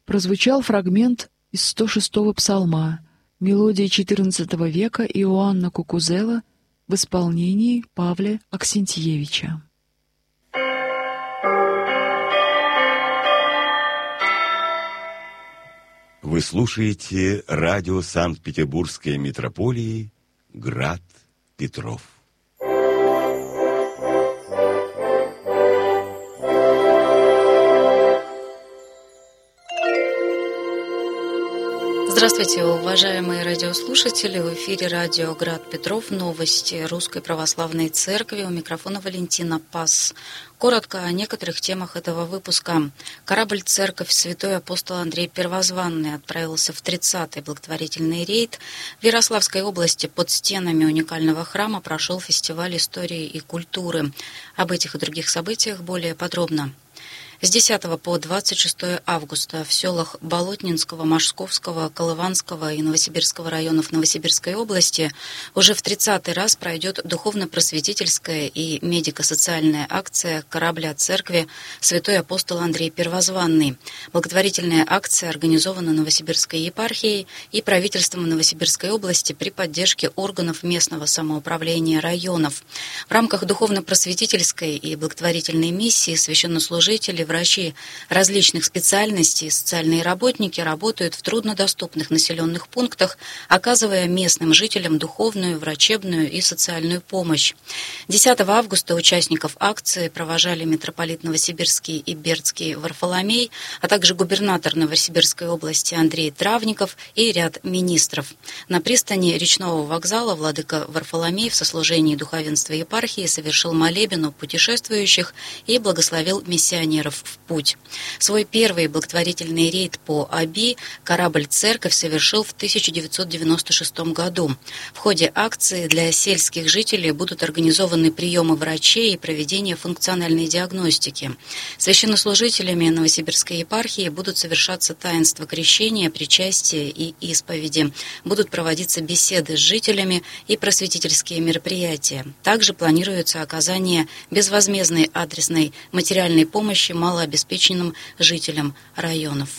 прозвучал фрагмент из 106-го псалма, мелодия XIV века Иоанна Кукузела в исполнении Павла Аксентьевича. Вы слушаете радио Санкт-Петербургской митрополии «Град Петров». Здравствуйте, уважаемые радиослушатели! В эфире радио «Град Петров», новости Русской Православной Церкви. У микрофона Валентина Пас. Коротко о некоторых темах этого выпуска. Корабль «Церковь Святой Апостол Андрей Первозванный» отправился в 30-й благотворительный рейд. В Ярославской области под стенами уникального храма прошел фестиваль истории и культуры. Об этих и других событиях более подробно. С 10 по 26 августа в селах Болотнинского, Мошковского, Колыванского и Новосибирского районов Новосибирской области уже в 30-й раз пройдет духовно-просветительская и медико-социальная акция корабля церкви Святой Апостол Андрей Первозванный. Благотворительная акция организована Новосибирской епархией и правительством Новосибирской области при поддержке органов местного самоуправления районов. В рамках духовно-просветительской и благотворительной миссии священнослужители, врачи различных специальностей и социальные работники работают в труднодоступных населенных пунктах, оказывая местным жителям духовную, врачебную и социальную помощь. 10 августа участников акции провожали митрополит Новосибирский и Бердский Варфоломей, а также губернатор Новосибирской области Андрей Травников и ряд министров. На пристани речного вокзала владыка Варфоломей в сослужении духовенства епархии совершил молебен у путешествующих и благословил миссионеров в путь. Свой первый благотворительный рейд по Оби корабль «Церковь» совершил в 1996 году. В ходе акции для сельских жителей будут организованы приемы врачей и проведение функциональной диагностики. Священнослужителями Новосибирской епархии будут совершаться таинства крещения, причастия и исповеди. Будут проводиться беседы с жителями и просветительские мероприятия. Также планируется оказание безвозмездной адресной материальной помощи малообеспеченным жителям районов.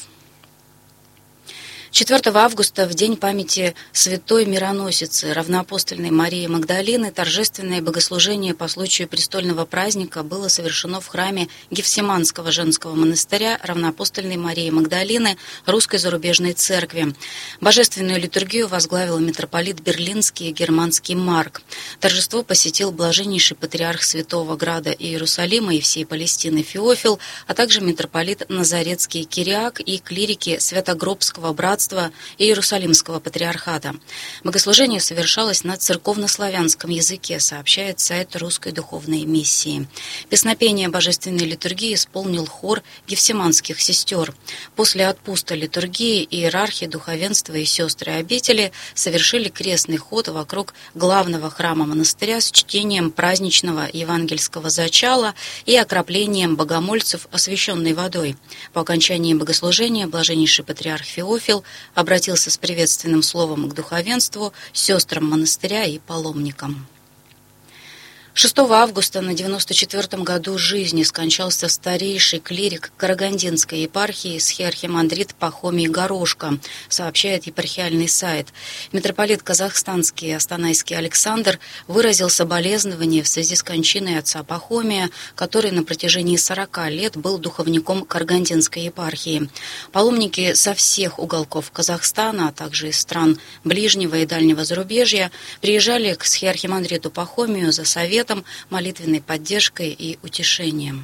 4 августа, в день памяти святой мироносицы равноапостольной Марии Магдалины, торжественное богослужение по случаю престольного праздника было совершено в храме Гефсиманского женского монастыря равноапостольной Марии Магдалины Русской зарубежной церкви. Божественную литургию возглавил митрополит Берлинский и Германский Марк. Торжество посетил блаженнейший патриарх Святого Града Иерусалима и всей Палестины Феофил, а также митрополит Назаретский Кириак и клирики Святогробского братства и Иерусалимского патриархата. Богослужение совершалось на церковно-славянском языке, сообщает сайт Русской духовной миссии. Песнопение божественной литургии исполнил хор гефсиманских сестер. После отпуска литургии иерархи, духовенства и сестры обители совершили крестный ход вокруг главного храма монастыря с чтением праздничного евангельского зачала и окроплением богомольцев освященной водой. По окончании богослужения блаженнейший патриарх Феофил обратился с приветственным словом к духовенству, сестрам монастыря и паломникам. 6 августа на 94-м году жизни скончался старейший клирик Карагандинской епархии схиархимандрит Пахомий Горошко, сообщает епархиальный сайт. Митрополит казахстанский Астанайский Александр выразил соболезнования в связи с кончиной отца Пахомия, который на протяжении 40 лет был духовником Карагандинской епархии. Паломники со всех уголков Казахстана, а также из стран ближнего и дальнего зарубежья приезжали к схиархимандриту Пахомию за советом, молитвенной поддержкой и утешением.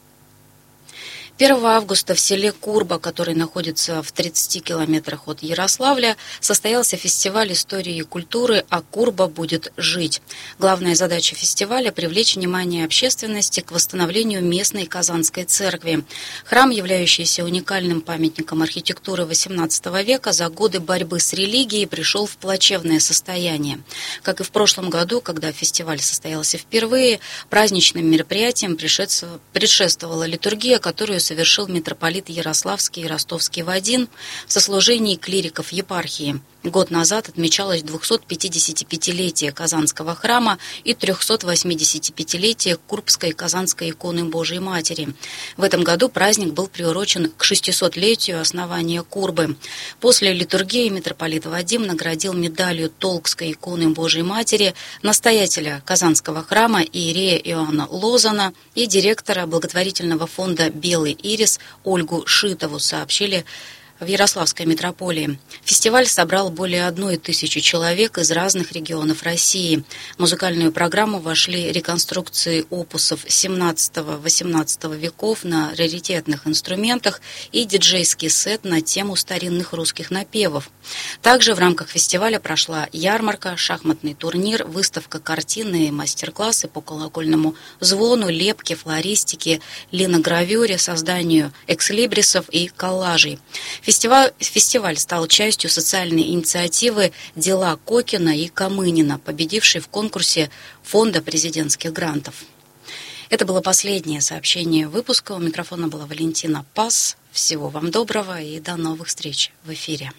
1 августа в селе Курба, который находится в 30 километрах от Ярославля, состоялся фестиваль истории и культуры «А Курба будет жить». Главная задача фестиваля – привлечь внимание общественности к восстановлению местной Казанской церкви. Храм, являющийся уникальным памятником архитектуры XVIII века, за годы борьбы с религией пришел в плачевное состояние. Как и в прошлом году, когда фестиваль состоялся впервые, праздничным мероприятиям предшествовала литургия, которую совершил митрополит Ярославский и Ростовский Вадим в сослужении клириков епархии. Год назад отмечалось 255-летие Казанского храма и 385-летие Курбской Казанской иконы Божией Матери. В этом году праздник был приурочен к 600-летию основания Курбы. После литургии митрополит Вадим наградил медалью Толкской иконы Божией Матери настоятеля Казанского храма иерея Иоанна Лозана и директора благотворительного фонда «Белый ирис» Ольгу Шитову, сообщили в Ярославской митрополии. Фестиваль собрал более 1000 человек из разных регионов России. В музыкальную программу вошли реконструкции опусов XVII-XVIII веков на раритетных инструментах и диджейский сет на тему старинных русских напевов. Также в рамках фестиваля прошла ярмарка, шахматный турнир, выставка картин и мастер-классы по колокольному звону, лепке, флористике, линогравюре, созданию экслибрисов и коллажей. Фестиваль стал частью социальной инициативы «Дела Кокина и Камынина», победившей в конкурсе Фонда президентских грантов. Это было последнее сообщение выпуска. У микрофона была Валентина Пас. Всего вам доброго и до новых встреч в эфире.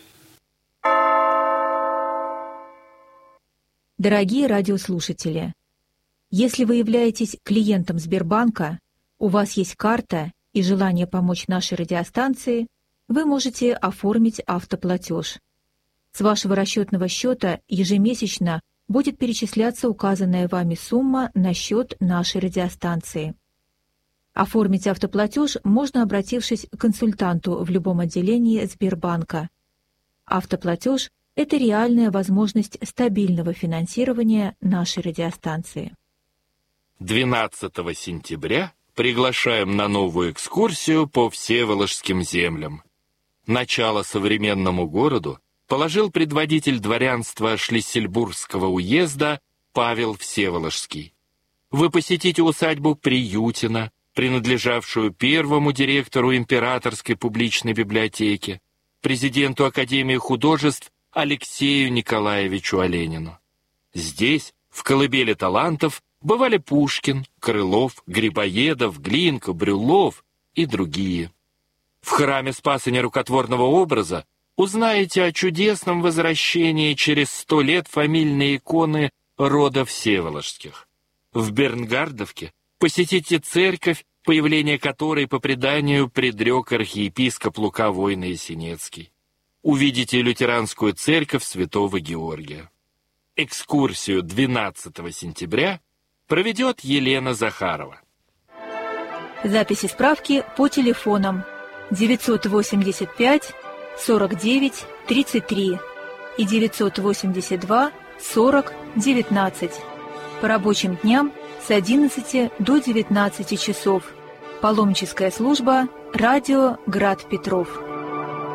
Дорогие радиослушатели, если вы являетесь клиентом Сбербанка, у вас есть карта и желание помочь нашей радиостанции, вы можете оформить автоплатеж. С вашего расчетного счета ежемесячно будет перечисляться указанная вами сумма на счет нашей радиостанции. Оформить автоплатеж можно, обратившись к консультанту в любом отделении Сбербанка. Автоплатеж – это реальная возможность стабильного финансирования нашей радиостанции. 12 сентября приглашаем на новую экскурсию по Всеволожским землям. Начало современному городу положил предводитель дворянства Шлиссельбургского уезда Павел Всеволожский. Вы посетите усадьбу Приютина, принадлежавшую первому директору Императорской публичной библиотеки, президенту Академии художеств Алексею Николаевичу Оленину. Здесь, в колыбели талантов, бывали Пушкин, Крылов, Грибоедов, Глинка, Брюллов и другие. В храме Спаса Нерукотворного образа узнаете о чудесном возвращении через 100 лет фамильной иконы рода Всеволожских. В Бернгардовке посетите церковь, появление которой по преданию предрек архиепископ Лука Войно-Ясенецкий. Увидите лютеранскую церковь Святого Георгия. Экскурсию 12 сентября проведет Елена Захарова. Записи справки по телефонам 985 49 33 и 982 40 19. По рабочим дням с 11 до 19 часов. Паломническая служба «Радио Град Петров».